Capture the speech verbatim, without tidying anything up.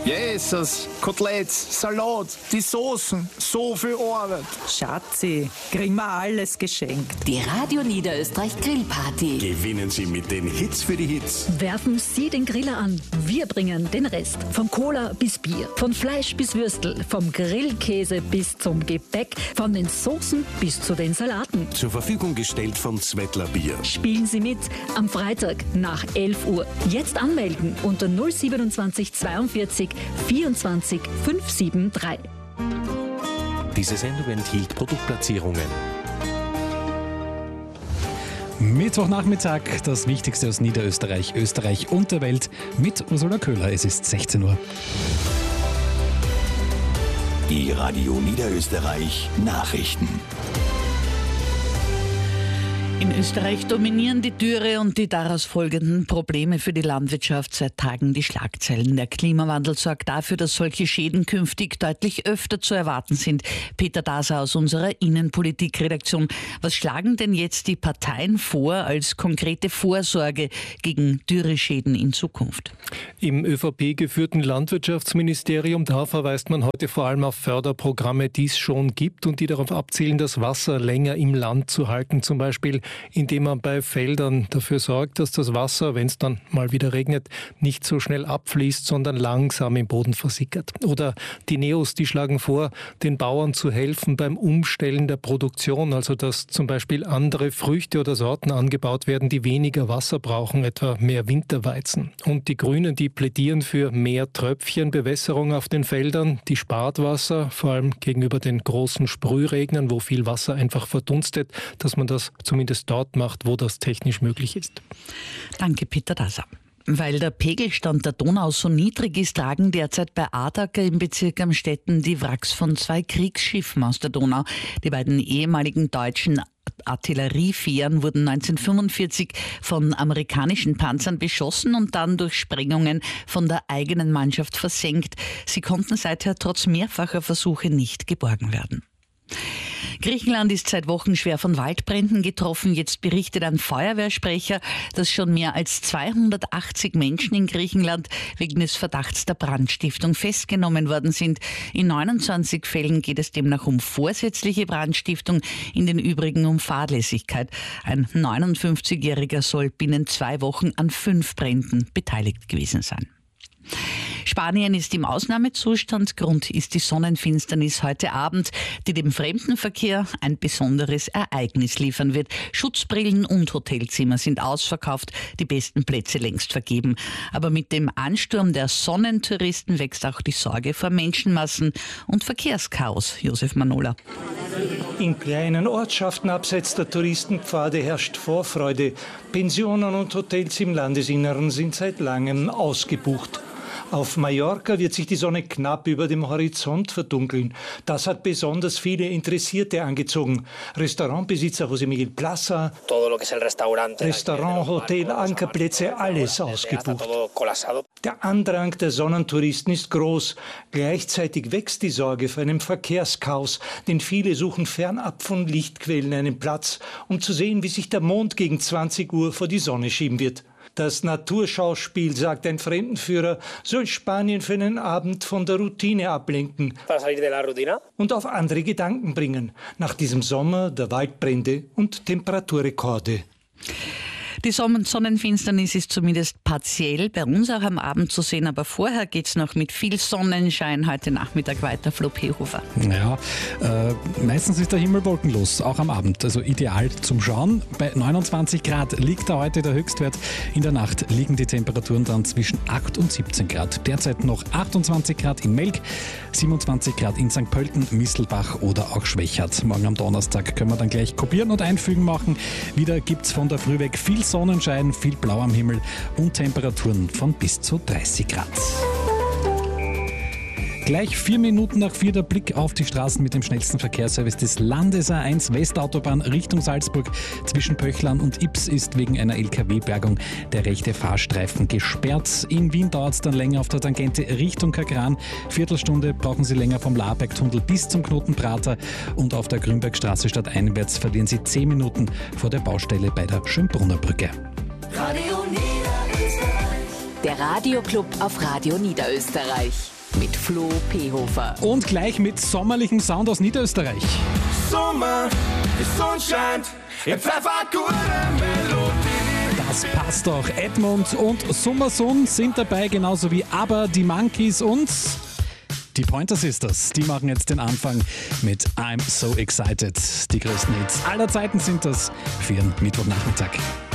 Jesus, Koteletts, Salat, die Soßen, so viel Arbeit. Schatzi, kriegen wir alles geschenkt. Die Radio Niederösterreich Grillparty. Gewinnen Sie mit den Hits für die Hits. Werfen Sie den Griller an. Wir bringen den Rest. Von Cola bis Bier, von Fleisch bis Würstel, vom Grillkäse bis zum Gebäck, von den Soßen bis zu den Salaten. Zur Verfügung gestellt von Zwettler Bier. Spielen Sie mit am Freitag nach elf Uhr. Jetzt anmelden unter null siebenundzwanzig zweiundvierzig vierundzwanzig fünfhundertdreiundsiebzig. Diese Sendung enthielt Produktplatzierungen. Mittwochnachmittag, das Wichtigste aus Niederösterreich, Österreich und der Welt mit Ursula Köhler. Es ist sechzehn Uhr. Die Radio Niederösterreich Nachrichten. In Österreich dominieren die Dürre und die daraus folgenden Probleme für die Landwirtschaft seit Tagen die Schlagzeilen. Der Klimawandel sorgt dafür, dass solche Schäden künftig deutlich öfter zu erwarten sind. Peter Daser aus unserer Innenpolitikredaktion. Was schlagen denn jetzt die Parteien vor als konkrete Vorsorge gegen Dürreschäden in Zukunft? Im ÖVP geführten Landwirtschaftsministerium, da verweist man heute vor allem auf Förderprogramme, die es schon gibt und die darauf abzielen, das Wasser länger im Land zu halten. Zum Beispiel indem man bei Feldern dafür sorgt, dass das Wasser, wenn es dann mal wieder regnet, nicht so schnell abfließt, sondern langsam im Boden versickert. Oder die Neos, die schlagen vor, den Bauern zu helfen beim Umstellen der Produktion, also dass zum Beispiel andere Früchte oder Sorten angebaut werden, die weniger Wasser brauchen, etwa mehr Winterweizen. Und die Grünen, die plädieren für mehr Tröpfchenbewässerung auf den Feldern, die spart Wasser, vor allem gegenüber den großen Sprühregnern, wo viel Wasser einfach verdunstet, dass man das zumindest dort macht, wo das technisch möglich ist. Danke, Peter Daser. Weil der Pegelstand der Donau so niedrig ist, tragen derzeit bei Adacker im Bezirk Amstetten die Wracks von zwei Kriegsschiffen aus der Donau. Die beiden ehemaligen deutschen Artilleriefähren wurden neunzehnhundertfünfundvierzig von amerikanischen Panzern beschossen und dann durch Sprengungen von der eigenen Mannschaft versenkt. Sie konnten seither trotz mehrfacher Versuche nicht geborgen werden. Griechenland ist seit Wochen schwer von Waldbränden getroffen. Jetzt berichtet ein Feuerwehrsprecher, dass schon mehr als zweihundertachtzig Menschen in Griechenland wegen des Verdachts der Brandstiftung festgenommen worden sind. In neunundzwanzig Fällen geht es demnach um vorsätzliche Brandstiftung, in den übrigen um Fahrlässigkeit. Ein neunundfünfzigjähriger soll binnen zwei Wochen an fünf Bränden beteiligt gewesen sein. Spanien ist im Ausnahmezustand. Grund ist die Sonnenfinsternis heute Abend, die dem Fremdenverkehr ein besonderes Ereignis liefern wird. Schutzbrillen und Hotelzimmer sind ausverkauft, die besten Plätze längst vergeben. Aber mit dem Ansturm der Sonnentouristen wächst auch die Sorge vor Menschenmassen und Verkehrschaos. Josef Manola. In kleinen Ortschaften abseits der Touristenpfade herrscht Vorfreude. Pensionen und Hotels im Landesinneren sind seit langem ausgebucht. Auf Mallorca wird sich die Sonne knapp über dem Horizont verdunkeln. Das hat besonders viele Interessierte angezogen. Restaurantbesitzer José Miguel Plaza, Restaurant, Hotel, Ankerplätze, alles ausgebucht. Der Andrang der Sonnentouristen ist groß. Gleichzeitig wächst die Sorge vor einem Verkehrschaos, denn viele suchen fernab von Lichtquellen einen Platz, um zu sehen, wie sich der Mond gegen zwanzig Uhr vor die Sonne schieben wird. Das Naturschauspiel, sagt ein Fremdenführer, soll Spanien für einen Abend von der Routine ablenken und auf andere Gedanken bringen, nach diesem Sommer der Waldbrände und Temperaturrekorde. Die Sonnenfinsternis ist zumindest partiell bei uns auch am Abend zu sehen, aber vorher geht es noch mit viel Sonnenschein heute Nachmittag weiter, Flo Pehofer. Ja, äh, meistens ist der Himmel wolkenlos, auch am Abend, also ideal zum Schauen. Bei neunundzwanzig Grad liegt da heute der Höchstwert. In der Nacht liegen die Temperaturen dann zwischen acht und siebzehn Grad. Derzeit noch achtundzwanzig Grad in Melk, siebenundzwanzig Grad in Sankt Pölten, Misselbach oder auch Schwächert. Morgen am Donnerstag können wir dann gleich kopieren und einfügen machen. Wieder gibt es von der Früh weg viel Sonnenschein, viel Blau am Himmel und Temperaturen von bis zu dreißig Grad. Gleich vier Minuten nach vier der Blick auf die Straßen mit dem schnellsten Verkehrsservice des Landes. A eins Westautobahn Richtung Salzburg. Zwischen Pöchlern und Ips ist wegen einer L K W-Bergung der rechte Fahrstreifen gesperrt. In Wien dauert es dann länger auf der Tangente Richtung Kagran. Viertelstunde brauchen Sie länger vom Laarbergtunnel bis zum Knoten Prater. Und auf der Grünbergstraße stadteinwärts verlieren Sie zehn Minuten vor der Baustelle bei der Schönbrunner Brücke. Radio Niederösterreich. Der Radioclub auf Radio Niederösterreich. Mit Flo Pehofer. Und gleich mit sommerlichem Sound aus Niederösterreich. Sommer, die Sonne scheint, im Pfeffer gute Melodie. Das passt doch. Edmund und Summersun sind dabei, genauso wie ABBA, die Monkeys und die Pointer Sisters. Die machen jetzt den Anfang mit I'm So Excited. Die größten Hits aller Zeiten sind das für Ihren Mittwochnachmittag.